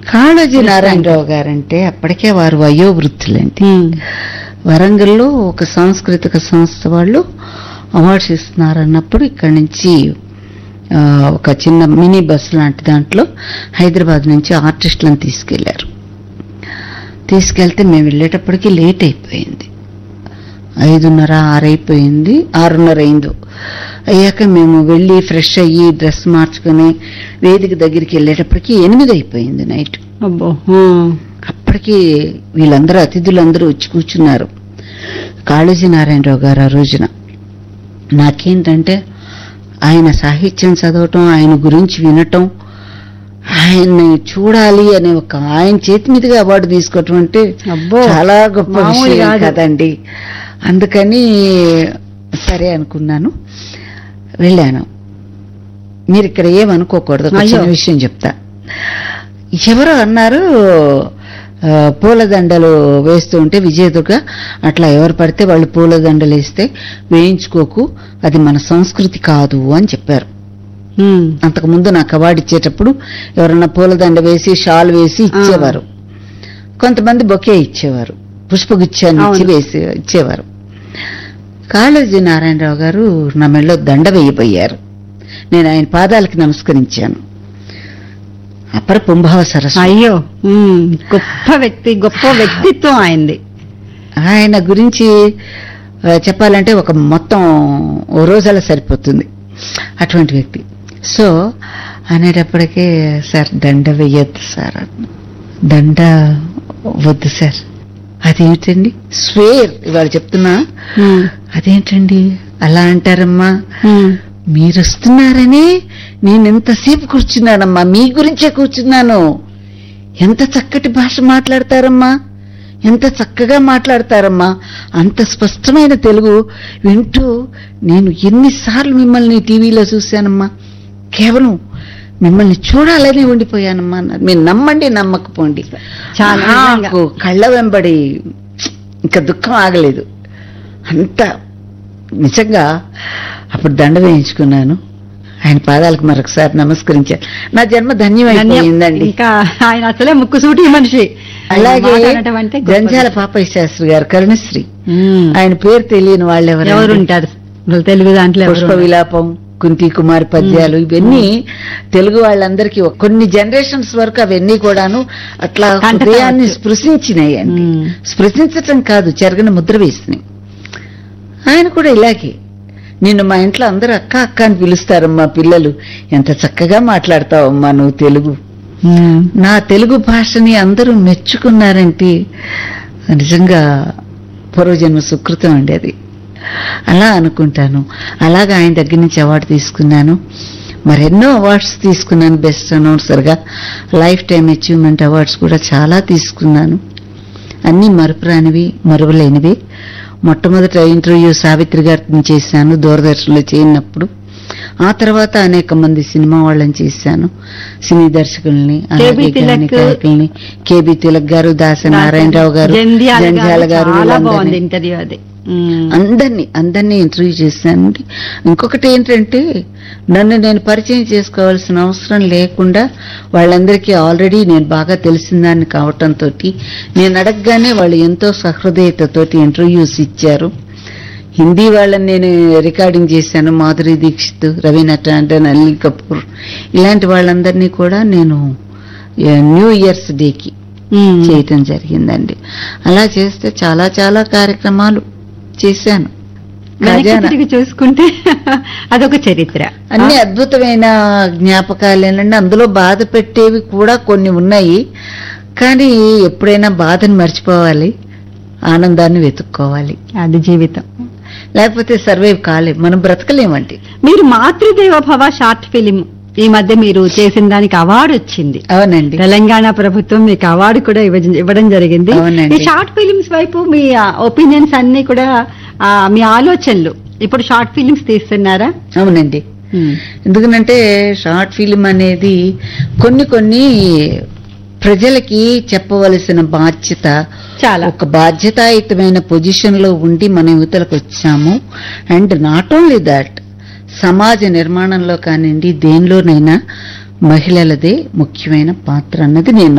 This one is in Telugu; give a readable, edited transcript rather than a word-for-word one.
కాళోజీ నారాయణరావు గారంటే అప్పటికే వారు వయోవృద్ధులండి. వరంగల్లో ఒక సాంస్కృతిక సంస్థ వాళ్ళు అవార్డ్స్ ఇస్తున్నారన్నప్పుడు ఇక్కడి నుంచి ఒక చిన్న మినీ బస్సు లాంటి దాంట్లో హైదరాబాద్ నుంచి ఆర్టిస్టులను తీసుకెళ్తే మేము వెళ్ళేటప్పటికి లేట్ అయిపోయింది. 5:30, 6 అయిపోయింది, 6:30 అయిందో. అయ్యాక మేము వెళ్ళి ఫ్రెష్ అయ్యి డ్రెస్ మార్చుకుని వేదిక దగ్గరికి వెళ్ళేటప్పటికి 8 అయిపోయింది నైట్. అప్పటికి వీళ్ళందరూ అతిథులందరూ వచ్చి కూర్చున్నారు. కాళోజీ నారాయణరావు గారు ఆ రోజున నాకేంటంటే ఆయన సాహిత్యం చదవటం, ఆయన గురించి వినటం, ఆయన్ని చూడాలి అనే ఒక ఆయన చేతి మీదుగా అవార్డు తీసుకోవటం అంటే చాలా గొప్ప విషయం కదండి. అందుకని సరే అనుకున్నాను, వెళ్ళాను. మీరు ఇక్కడ ఏమనుకోకూడదు, ఒక చిన్న విషయం చెప్తా. ఎవరో అన్నారు పూలదండలు వేస్తూ ఉంటే విజయదుర్గ అట్లా ఎవరు పడితే వాళ్ళు పూలదండలు వేస్తే వేయించుకోకు, అది మన సంస్కృతి కాదు అని చెప్పారు. అంతకుముందు నాకు అవార్డు ఇచ్చేటప్పుడు ఎవరన్నా పూలదండ వేసి షాల్ వేసి ఇచ్చేవారు, కొంతమంది బొకే ఇచ్చేవారు, పుష్పగుచ్చాన్ని ఇచ్చేవారు. కాళోజీ నారాయణరావు గారు నా మెడలో దండ వేయబోయారు. నేను ఆయన పాదాలకి నమస్కరించాను. అపర పుంభావ సరస్సు. అయ్యో, గొప్ప వ్యక్తి, గొప్ప వ్యక్తిత్వం ఆయనది. ఆయన గురించి చెప్పాలంటే ఒక మొత్తం ఓ రోజులా సరిపోతుంది, అటువంటి వ్యక్తి. సో అనేటప్పటికే సార్ దండ వెయ్యొద్దు సార్, దండ వద్దు సార్. అదేంటండి స్వేర్, ఇవాళ చెప్తున్నా, అదేంటండి అలా అంటారమ్మా, మీరు వస్తున్నారని నేను ఎంతసేపు కూర్చున్నానమ్మా, మీ గురించే కూర్చున్నాను. ఎంత చక్కటి భాష మాట్లాడతారమ్మా, ఎంత చక్కగా మాట్లాడతారమ్మా, అంత స్పష్టమైన తెలుగు వింటూ నేను ఎన్నిసార్లు మిమ్మల్ని టీవీలో చూశానమ్మా, కేవలం మిమ్మల్ని చూడాలని ఉండిపోయానమ్మా. మీరు నమ్మండి నమ్మకపోండి, చాలా కళ్ళ వెంబడి ఇంకా దుఃఖం ఆగలేదు. అంత నిజంగా అప్పుడు దండ వేయించుకున్నాను. ఆయన పాదాలకు మరొకసారి నమస్కరించాను. నా జన్మ ధన్యమైపోయిందండి. ఇంకా ఆయన అసలే ముక్కుసూటి మనిషి. అలాగే జంజాల పాపయ్య శాస్త్రి గారు, కరుణశ్రీ, ఆయన పేరు తెలియని వాళ్ళు ఎవరుంటారు తెలుగు దాంట్లో? పుష్ప విలాపం, కుంతి కుమారి పద్యాలు, ఇవన్నీ తెలుగు వాళ్ళందరికీ కొన్ని జనరేషన్స్ వరకు అవన్నీ కూడాను అట్లా హృదయాన్ని స్పృశించినాయి అండి. స్పృశించటం కాదు, చెరగని ముద్ర వేసినాయి. ఆయన కూడా ఇలాగే, నిన్ను మా ఇంట్లో అందరూ అక్క అక్క అని పిలుస్తారమ్మా పిల్లలు, ఎంత చక్కగా మాట్లాడతావమ్మా నువ్వు తెలుగు. నా తెలుగు భాషని అందరూ మెచ్చుకున్నారంటే నిజంగా పూర్వజన్మ సుకృతం అండి అది. అలా అనుకుంటాను. అలాగా ఆయన దగ్గర నుంచి అవార్డు తీసుకున్నాను. మరెన్నో అవార్డ్స్ తీసుకున్నాను. Best అనౌన్సర్గా life time achievement awards కూడా చాలా తీసుకున్నాను. అన్నీ మరుపురానివి, మరువలేనివి. మొట్టమొదట ఇంటర్వ్యూ సావిత్రి గారిని చేశాను దూరదర్శన్లో చేయనప్పుడు. ఆ తర్వాత అనేక మంది సినిమా వాళ్ళని చేశాను, సినీ దర్శకుల్ని, గాయకుల్ని. కేబీ తిలక్ గారు, దాస నారాయణరావు గారు, జంధ్యాల గారు, అందరినీ ఇంటర్వ్యూ చేశానండి. ఇంకొకటి ఏంటంటే నన్ను నేను పరిచయం చేసుకోవాల్సిన అవసరం లేకుండా వాళ్ళందరికీ ఆల్రెడీ నేను బాగా తెలిసిందాన్ని కావటంతో నేను అడగగానే వాళ్ళు ఎంతో సహృదయతతోటి ఇంటర్వ్యూస్ ఇచ్చారు. హిందీ వాళ్ళని నేను రికార్డింగ్ చేశాను, మాధురి దీక్షిత్, రవీనా టాండన్, అనిల్ కపూర్, ఇలాంటి వాళ్ళందరినీ కూడా నేను న్యూ ఇయర్స్ డేకి చేయటం జరిగిందండి. అలా చేస్తే చాలా చాలా కార్యక్రమాలు చేశాను. చూసుకుంటే అదొక చరిత్ర. అన్ని అద్భుతమైన జ్ఞాపకాలేనండి. అందులో బాధ పెట్టేవి కూడా కొన్ని ఉన్నాయి, కానీ ఎప్పుడైనా బాధను మర్చిపోవాలి, ఆనందాన్ని వెతుక్కోవాలి. అది జీవితం. లేకపోతే సర్వైవ్ కాలేం, మనం బ్రతకలేమండి. మీరు మాతృదేవ భవ షార్ట్ ఫిలిం ఈ మధ్య మీరు చేసిన దానికి అవార్డు వచ్చింది. అవునండి, తెలంగాణ ప్రభుత్వం మీకు అవార్డు కూడా ఇవ్వడం జరిగింది. ఈ షార్ట్ ఫిలిమ్స్ వైపు మీ ఒపీనియన్స్ అన్ని కూడా, మీ ఆలోచనలు, ఇప్పుడు షార్ట్ ఫిలిమ్స్ తీస్తున్నారా? అవునండి, ఎందుకంటే షార్ట్ ఫిలిం అనేది కొన్ని ప్రజలకి చెప్పవలసిన బాధ్యత, చాలా ఒక బాధ్యతాయుతమైన పొజిషన్ లో ఉండి మన యువతలకు వచ్చాము. అండ్ నాట్ ఓన్లీ దాట్, సమాజ నిర్మాణంలో కానివ్వండి దేనిలోనైనా మహిళలదే ముఖ్యమైన పాత్ర అన్నది నేను